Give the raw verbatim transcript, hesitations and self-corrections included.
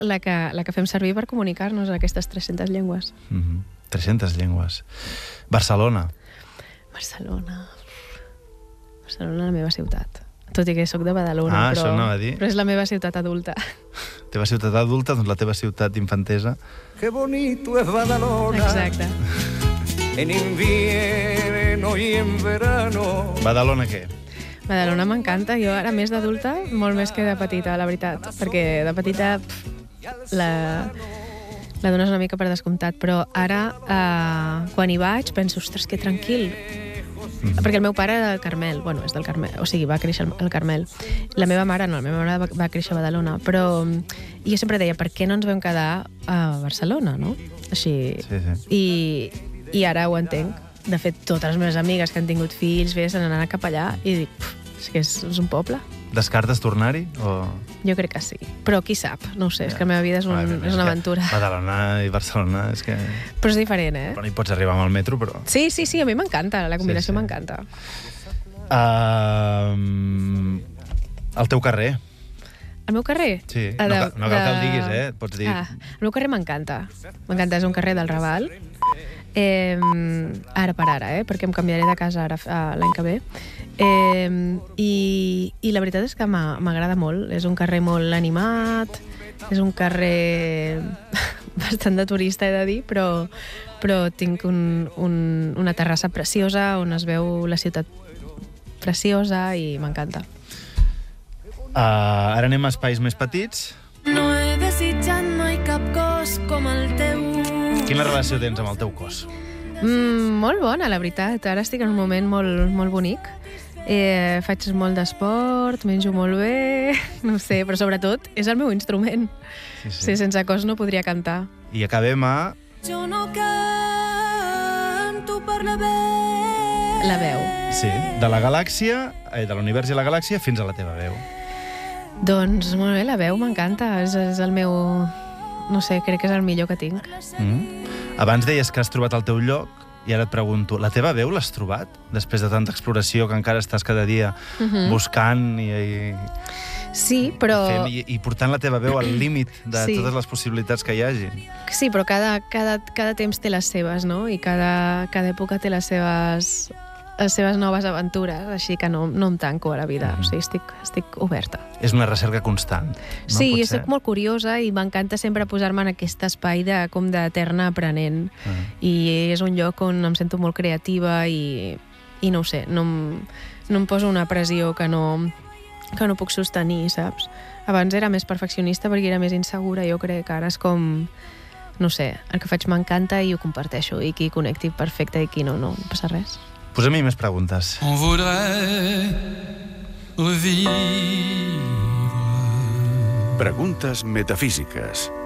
la que, la que fem servir per comunicar-nos en aquestes tres-centes llengües. Mm-hmm. tres-centes llengües. Barcelona. Barcelona... Barcelona, la meva ciutat. Tot i que soc de Badalona, ah, però, això anava a dir. però és la meva ciutat adulta. Teva ciutat adulta, doncs la teva ciutat infantesa. Qué bonito es Badalona. Exacte. En invierno y en verano. Badalona què? Badalona m'encanta. Jo ara més d'adulta, molt més que de petita, la veritat. Perquè de petita pff, la, la dones una mica per descomptat. Però ara, eh, quan hi vaig, penso, ostres, que tranquil. Mm-hmm. Perquè el meu pare era del Carmel, bueno, és del Carmel, o sigui, va créixer al Carmel. La meva mare no, la meva mare va, va créixer a Badalona, però jo sempre deia, per què no ens vam quedar a Barcelona, no? Així... Sí, sí. I, I ara ho entenc. De fet, totes les meves amigues que han tingut fills, bé, se n'han anat cap allà i dic, puf, és que és, és un poble. Descartes tornar-hi? O... Jo crec que sí, però qui sap? No ho sé, és que la meva vida és, un, Bueno, és una aventura. Badalona i Barcelona és que... Però és diferent, eh? Bueno, hi pots arribar amb el metro, però... Sí, sí, sí, a mi m'encanta, la combinació Sí, sí. m'encanta. Uh, el teu carrer. El meu carrer? Sí, Ah, no, de- cal, no cal que el de- diguis, eh? Pots dir... Ah, el meu carrer m'encanta. M'encanta, és un carrer del Raval. Eh, ara per ara, eh? Perquè em canviaré de casa ara uh, l'any que ve. Eh, i, I la veritat és que m'ha- m'agrada molt. És un carrer molt animat, és un carrer bastant de turista, he de dir, però, però tinc un, un, una terrassa preciosa on es veu la ciutat preciosa i m'encanta. Uh, ara anem a espais més petits. No he desitjat mai cap cos com el teu. Quina relació tens amb el teu cos? Mm, molt bona, la veritat. Ara estic en un moment molt, molt bonic. Eh, faig molt d'esport, menjo molt bé, no sé, però sobretot és el meu instrument. Sí, sí. Sí, sense cos no podria cantar. I acabem a... Jo no canto per la veu. La veu. Sí, de la galàxia, eh, de l'univers i la galàxia fins a la teva veu. Doncs molt bé, la veu m'encanta. És, és el meu... No sé, crec que és el millor que tinc. Mm. Abans deies que has trobat el teu lloc i ara et pregunto, la teva veu l'has trobat? Després de tanta exploració que encara estàs cada dia Mhm. buscant i, i, Sí, però... fent, i, i portant la teva veu al límit de Sí. totes les possibilitats que hi hagi. Sí, però cada, cada, cada temps té les seves, no? I cada, cada època té les seves, les seves noves aventures, així que no, no em tanco a la vida. Mhm. O sigui, estic, estic oberta. És una recerca constant. No? Sí, Potser? soc molt curiosa i m'encanta sempre posar-me en aquest espai de, com d'eterna aprenent. Ah. I és un lloc on em sento molt creativa i, i no ho sé, no em, no em poso una pressió que no, que no puc sostenir, saps? Abans era més perfeccionista perquè era més insegura, jo crec que ara és com... No sé, el que faig m'encanta i ho comparteixo, i qui connecti perfecte i qui no, no, no passa res. Posa'm-hi més preguntes. On voudrait revivre. Preguntes metafísiques.